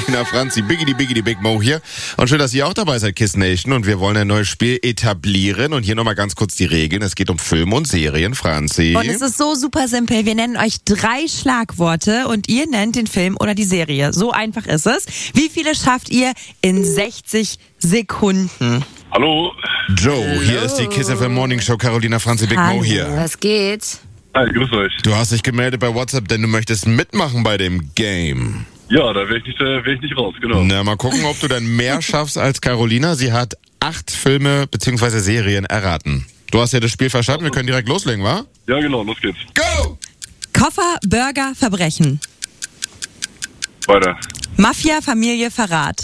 Carolina Franzi, Biggity Big Mo hier. Und schön, dass ihr auch dabei seid, Kiss Nation. Und wir wollen ein neues Spiel etablieren. Und hier nochmal ganz kurz die Regeln. Es geht um Filme und Serien, Franzi. Und es ist so super simpel. Wir nennen euch 3 Schlagworte und ihr nennt den Film oder die Serie. So einfach ist es. Wie viele schafft ihr in 60 Sekunden? Hallo. Joe, hier ist die Kiss FM Morning Show. Carolina Franzi, Big Mo hier. Was geht? Hi, grüß euch. Du hast dich gemeldet bei WhatsApp, denn du möchtest mitmachen bei dem Game. Ja, da wäre ich nicht raus, genau. Na, mal gucken, ob du dann mehr schaffst als Carolina. Sie hat 8 Filme bzw. Serien erraten. Du hast ja das Spiel verstanden, wir können direkt loslegen, wa? Ja, genau, los geht's. Go! Koffer, Burger, Verbrechen. Weiter. Mafia, Familie, Verrat.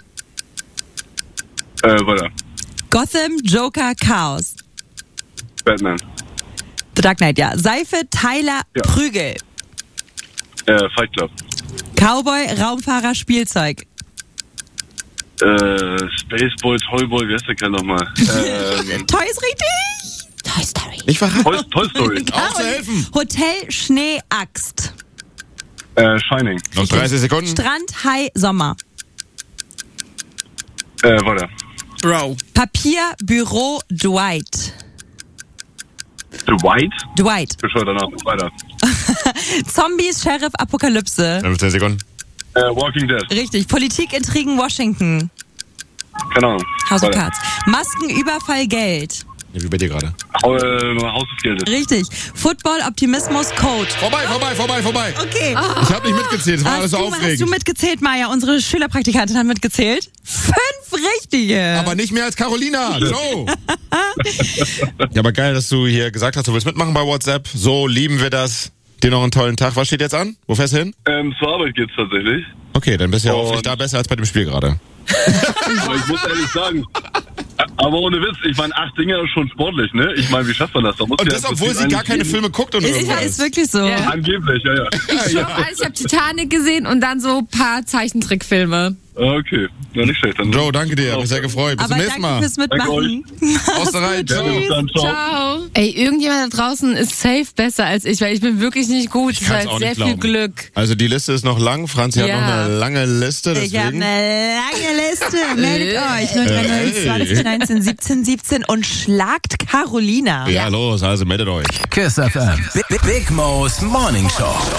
Weiter. Gotham, Joker, Chaos. Batman. The Dark Knight, ja. Seife, Tyler, Ja. Prügel. Fight Club. Cowboy, Raumfahrer, Spielzeug. Spaceball, Toyboy, wie heißt der Kerl nochmal? Toy ist richtig. Toy Story. Nicht verraten. Toy Story. Auszuhelfen. Hotel, Schnee, Axt. Shining. Noch 30 Sekunden. Strand, Hai, Sommer. Weiter. Bro. Papier, Büro, Dwight. Dwight? Bescheuert danach. Weiter. Zombies, Sheriff, Apokalypse. 15 Sekunden. Walking Dead. Richtig. Politik, Intrigen, Washington. Keine Ahnung. House of Weiter. Cards. Masken, Überfall, Geld. Ja, wie bei dir gerade. Haus des Geldes. Richtig. Football, Optimismus, Code. Vorbei. Okay. Ich habe nicht mitgezählt, es war alles so Hast aufregend. du mitgezählt, Maja? Unsere Schülerpraktikantin hat mitgezählt. 5 richtige. Aber nicht mehr als Carolina. So. Ja, aber geil, dass du hier gesagt hast, du willst mitmachen bei WhatsApp. So lieben wir das. Dir noch einen tollen Tag. Was steht jetzt an? Wo fährst du hin? Zur Arbeit geht's tatsächlich. Okay, dann bist du ja hoffentlich da besser als bei dem Spiel gerade. Aber ich muss ehrlich sagen, aber ohne Witz, ich meine, 8 Dinger ist schon sportlich, ne? Ich meine, wie schafft man das? Da muss Und ja das, obwohl sie gar keine Filme guckt und Ist irgendwas. wirklich so. Ja. Angeblich, ja. Ich habe Titanic gesehen und dann so ein paar Zeichentrickfilme. Okay, ja, nicht schlecht. Dann Joe, danke dir, hab mich sehr gefreut. Bis Aber zum nächsten danke Mal. fürs Mitmachen. Aus der Reihe, Gerne, bis ciao. dann, ciao. Ciao. Ey, irgendjemand da draußen ist safe besser als ich, weil ich bin wirklich nicht gut. Ich Das kann's war auch sehr nicht viel glauben. Glück. Also die Liste ist noch lang. Franzi hat Ja. noch eine lange Liste. Ich habe Deswegen. eine lange Liste. Meldet euch. 030 20 19 17 17 und schlagt Carolina. Ja, los, also meldet euch. Kiss FM. Big Mo's Morning Show.